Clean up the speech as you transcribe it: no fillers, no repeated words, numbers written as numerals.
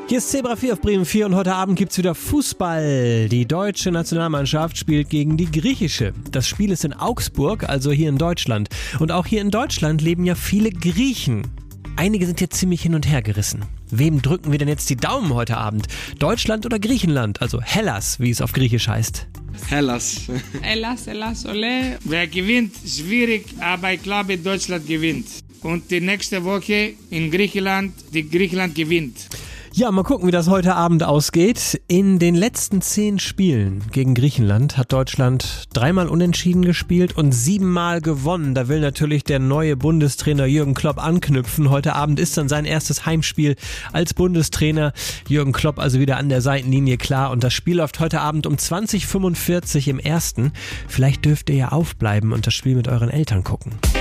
Hier ist Zebra 4 auf Bremen 4 und heute Abend gibt's wieder Fußball. Die deutsche Nationalmannschaft spielt gegen die griechische. Das Spiel ist in Augsburg, also hier in Deutschland. Und auch hier in Deutschland leben ja viele Griechen. Einige sind jetzt ziemlich hin und her gerissen. Wem drücken wir denn jetzt die Daumen heute Abend? Deutschland oder Griechenland? Also Hellas, wie es auf Griechisch heißt. Hellas. Hellas, ole. Wer gewinnt, schwierig, aber ich glaube, Deutschland gewinnt. Und die nächste Woche in Griechenland, die Griechenland gewinnt. Ja, mal gucken, wie das heute Abend ausgeht. In den letzten 10 Spielen gegen Griechenland hat Deutschland 3-mal unentschieden gespielt und 7-mal gewonnen. Da will natürlich der neue Bundestrainer Jürgen Klopp anknüpfen. Heute Abend ist dann sein erstes Heimspiel als Bundestrainer. Jürgen Klopp also wieder an der Seitenlinie klar. Und das Spiel läuft heute Abend um 20:45 im ersten. Vielleicht dürft ihr ja aufbleiben und das Spiel mit euren Eltern gucken.